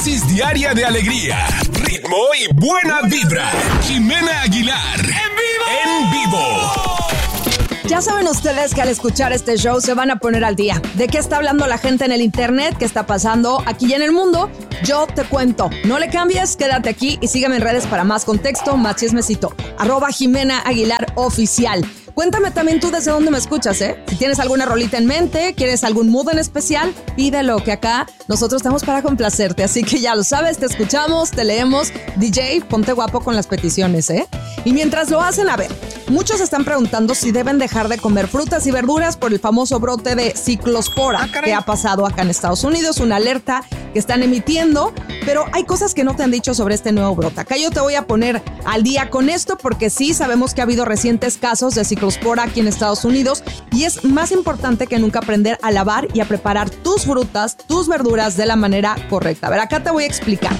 dosis diaria de alegría, ritmo y buena vibra. Jimena Aguilar. En vivo. Ya saben ustedes que al escuchar este show se van a poner al día. ¿De qué está hablando la gente en el internet? ¿Qué está pasando aquí y en el mundo? Yo te cuento. No le cambies, quédate aquí y sígueme en redes para más contexto, más chismecito. @Jimena Aguilar Oficial. Cuéntame también tú desde dónde me escuchas, ¿eh? Si tienes alguna rolita en mente, quieres algún mood en especial, pídelo, que acá nosotros estamos para complacerte. Así que ya lo sabes, te escuchamos, te leemos. DJ, ponte guapo con las peticiones, ¿eh? Y mientras lo hacen, a ver, muchos están preguntando si deben dejar de comer frutas y verduras por el famoso brote de ciclospora que ha pasado acá en Estados Unidos, una alerta que están emitiendo, pero hay cosas que no te han dicho sobre este nuevo brote. Acá yo te voy a poner al día con esto porque sí sabemos que ha habido recientes casos de ciclospora aquí en Estados Unidos y es más importante que nunca aprender a lavar y a preparar tus frutas, tus verduras de la manera correcta. A ver, acá te voy a explicar.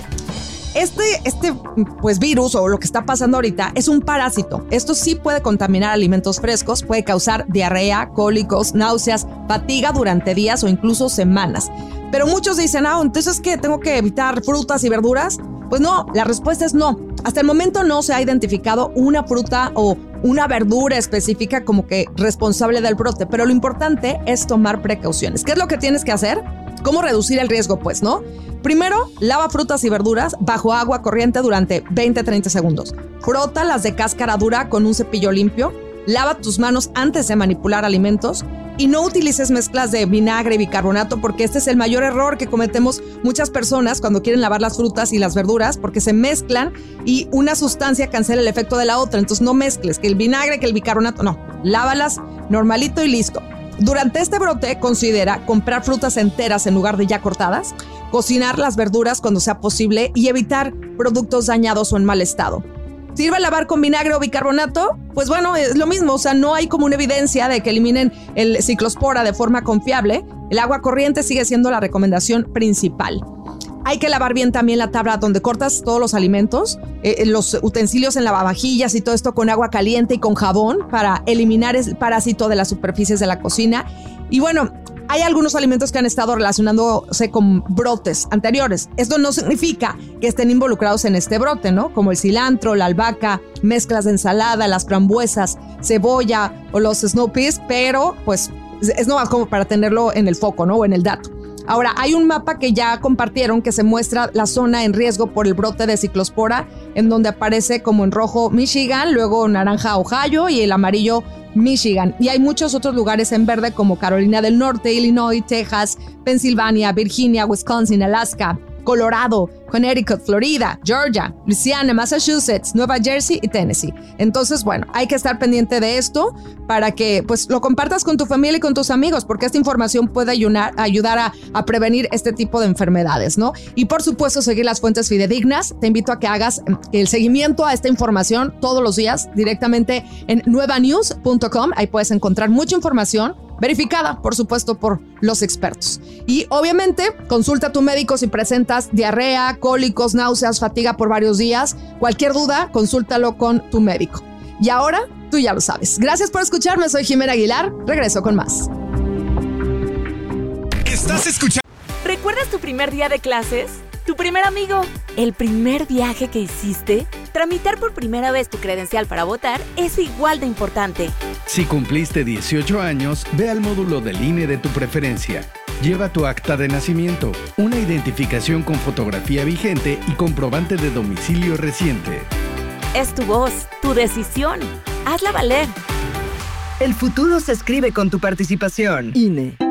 Este virus o lo que está pasando ahorita es un parásito. Esto sí puede contaminar alimentos frescos, puede causar diarrea, cólicos, náuseas, fatiga durante días o incluso semanas. Pero muchos dicen, entonces ¿qué? ¿Tengo que evitar frutas y verduras? Pues no, la respuesta es no. Hasta el momento no se ha identificado una fruta o una verdura específica como que responsable del brote, pero lo importante es tomar precauciones. ¿Qué es lo que tienes que hacer? ¿Cómo reducir el riesgo? Pues, ¿no? Primero, lava frutas y verduras bajo agua corriente durante 20-30 segundos. Frótalas de cáscara dura con un cepillo limpio. Lava tus manos antes de manipular alimentos. Y no utilices mezclas de vinagre y bicarbonato porque este es el mayor error que cometemos muchas personas cuando quieren lavar las frutas y las verduras porque se mezclan y una sustancia cancela el efecto de la otra. Entonces no mezcles que el vinagre, que el bicarbonato, no. Lávalas normalito y listo. Durante este brote, considera comprar frutas enteras en lugar de ya cortadas, cocinar las verduras cuando sea posible y evitar productos dañados o en mal estado. ¿Sirve lavar con vinagre o bicarbonato? Pues bueno, es lo mismo, o sea, no hay como una evidencia de que eliminen el ciclospora de forma confiable. El agua corriente sigue siendo la recomendación principal. Hay que lavar bien también la tabla donde cortas todos los alimentos, los utensilios en lavavajillas y todo esto con agua caliente y con jabón para eliminar el parásito de las superficies de la cocina. Y bueno, hay algunos alimentos que han estado relacionándose con brotes anteriores. Esto no significa que estén involucrados en este brote, ¿no? Como el cilantro, la albahaca, mezclas de ensalada, las frambuesas, cebolla o los snow peas, pero pues es no como para tenerlo en el foco, ¿no? O en el dato. Ahora, hay un mapa que ya compartieron que se muestra la zona en riesgo por el brote de ciclospora, en donde aparece como en rojo Michigan, luego naranja Ohio y el amarillo Michigan. Y hay muchos otros lugares en verde como Carolina del Norte, Illinois, Texas, Pensilvania, Virginia, Wisconsin, Alaska, Colorado, Connecticut, Florida, Georgia, Louisiana, Massachusetts, Nueva Jersey y Tennessee. Entonces, bueno, hay que estar pendiente de esto para que pues lo compartas con tu familia y con tus amigos, porque esta información puede ayudar a prevenir este tipo de enfermedades, ¿no? Y por supuesto, seguir las fuentes fidedignas. Te invito a que hagas el seguimiento a esta información todos los días directamente en nuevanews.com. Ahí puedes encontrar mucha información verificada, por supuesto, por los expertos. Y obviamente, consulta a tu médico si presentas diarrea, cólicos, náuseas, fatiga por varios días. Cualquier duda, consúltalo con tu médico. Y ahora, tú ya lo sabes. Gracias por escucharme, soy Jimena Aguilar. Regreso con más. ¿Estás escuchando? ¿Recuerdas tu primer día de clases? ¿Tu primer amigo? ¿El primer viaje que hiciste? Tramitar por primera vez tu credencial para votar es igual de importante. Si cumpliste 18 años, ve al módulo del INE de tu preferencia. Lleva tu acta de nacimiento, una identificación con fotografía vigente y comprobante de domicilio reciente. Es tu voz, tu decisión. Hazla valer. El futuro se escribe con tu participación. INE.